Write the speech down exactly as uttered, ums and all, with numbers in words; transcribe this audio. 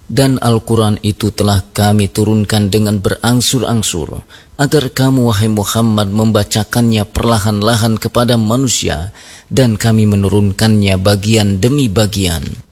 Dan Al-Quran itu telah kami turunkan dengan berangsur-angsur, agar kamu wahai Muhammad membacakannya perlahan-lahan kepada manusia, dan kami menurunkannya bagian demi bagian.